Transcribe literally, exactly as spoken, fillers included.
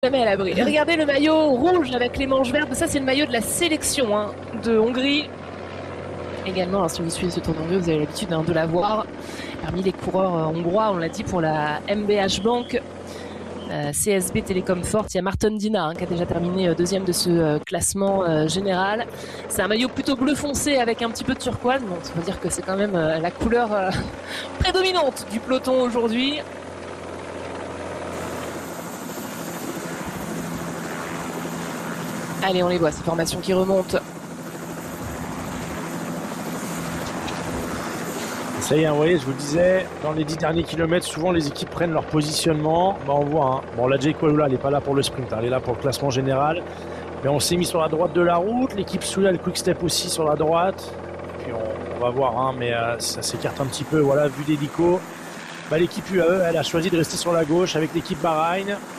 Jamais à l'abri. Et regardez le maillot rouge avec les manches vertes. Ça, c'est le maillot de la sélection hein, de Hongrie. Également, si vous suivez ce Tour d'Hongrie, vous avez l'habitude hein, de la voir parmi les coureurs euh, hongrois. On l'a dit pour la M B H Bank. Euh, C S B Télécom Forte, il y a Marton Dina hein, qui a déjà terminé euh, deuxième de ce euh, classement euh, général. C'est un maillot plutôt bleu foncé avec un petit peu de turquoise, donc ça veut dire que c'est quand même euh, la couleur euh, prédominante du peloton aujourd'hui. Allez, on les voit, ces formations qui remontent. Ça y est, vous voyez, je vous disais, dans les dix derniers kilomètres, souvent les équipes prennent leur positionnement. Bah, on voit, hein. Bon, la Jake Walula, elle n'est pas là pour le sprint, hein, elle est là pour le classement général. Mais on s'est mis sur la droite de la route, l'équipe sous là, le quick step aussi sur la droite. Et puis on, on va voir, hein, mais euh, ça s'écarte un petit peu, voilà, vu d'hélico. Bah, l'équipe U A E, elle a choisi de rester sur la gauche avec l'équipe Bahreïn.